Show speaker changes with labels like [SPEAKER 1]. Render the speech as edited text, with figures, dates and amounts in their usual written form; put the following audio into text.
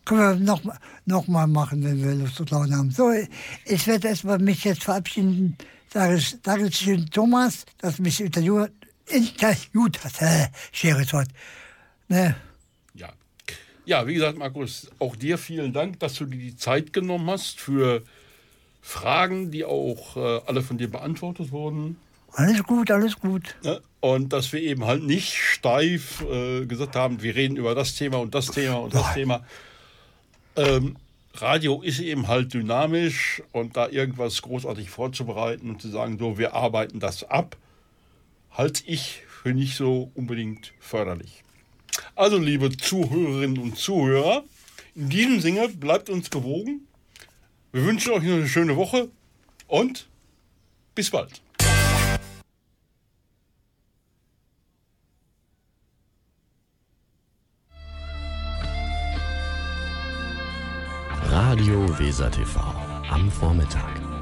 [SPEAKER 1] Können wir noch mal machen, wenn wir Lust und Laune haben. So, ich werde erstmal mich jetzt verabschieden. Dankeschön, Thomas, dass du mich interviewt hast. Schweres Wort. Ne?
[SPEAKER 2] Ja, wie gesagt, Markus, auch dir vielen Dank, dass du dir die Zeit genommen hast für Fragen, die auch alle von dir beantwortet wurden.
[SPEAKER 1] Alles gut, alles gut.
[SPEAKER 2] Ne? Und dass wir eben halt nicht steif gesagt haben, wir reden über das Thema und das Thema und das Thema. Radio ist eben halt dynamisch und da irgendwas großartig vorzubereiten und zu sagen, so, wir arbeiten das ab, halte ich für nicht so unbedingt förderlich. Also, liebe Zuhörerinnen und Zuhörer, in diesem Sinne bleibt uns gewogen. Wir wünschen euch eine schöne Woche und bis bald.
[SPEAKER 3] Radio Weser TV am Vormittag.